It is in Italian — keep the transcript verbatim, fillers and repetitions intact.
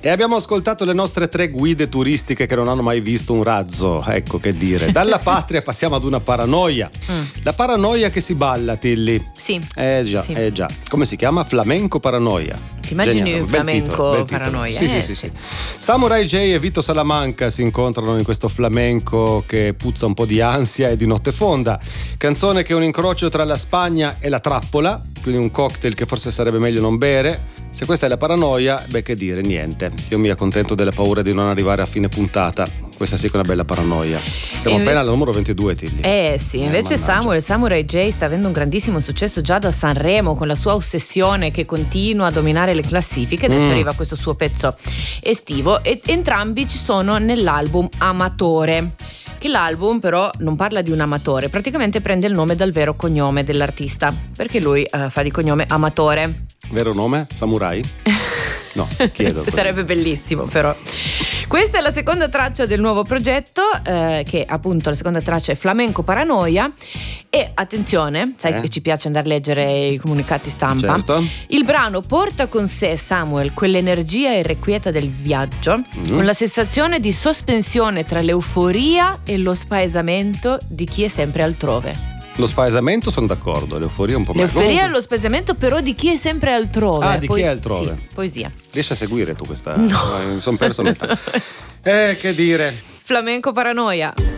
E abbiamo ascoltato le nostre tre guide turistiche che non hanno mai visto un razzo. Ecco che dire. Dalla patria passiamo ad una paranoia. Mm. La paranoia che si balla, Tilly. Sì. Eh già, sì. eh già. Come si chiama? Flamenco paranoia. Ti immagini Geniale, un bel flamenco titolo, bel titolo. paranoia? Sì, eh, sì, sì, sì. Samurai J e Vito Salamanca si incontrano in questo flamenco che puzza un po' di ansia e di notte fonda. Canzone che è un incrocio tra la Spagna e la trappola, quindi un cocktail che forse sarebbe meglio non bere. Se questa è la paranoia, beh, che dire, niente. Io mi accontento della paura di non arrivare a fine puntata. Questa sì che è una bella paranoia. Siamo Inve- appena al numero ventidue, Tilly. Eh sì, invece eh, Samuel, Samurai J sta avendo un grandissimo successo già da Sanremo, con la sua ossessione che continua a dominare le classifiche. Adesso Mm. arriva questo suo pezzo estivo e entrambi ci sono nell'album Amatore. Che l'album però non parla di un amatore, praticamente prende il nome dal vero cognome dell'artista, perché lui uh, fa di cognome Amatore. Vero nome? Samurai? No, chiedo. Sarebbe bellissimo, però. Questa è la seconda traccia del nuovo progetto, eh, che appunto la seconda traccia è Flamenco Paranoia. E attenzione, sai eh? che ci piace andare a leggere i comunicati stampa. Certo. Il brano porta con sé, Samuel, quell'energia irrequieta del viaggio, mm. con la sensazione di sospensione tra l'euforia e lo spaesamento di chi è sempre altrove. Lo spaesamento sono d'accordo, l'euforia un po' meno. L'euforia e lo spaesamento però di chi è sempre altrove. Ah, di Poi, chi è altrove? Sì, poesia. Riesci a seguire tu questa? No. Mi sono perso a metà. Eh, che dire. Flamenco Paranoia.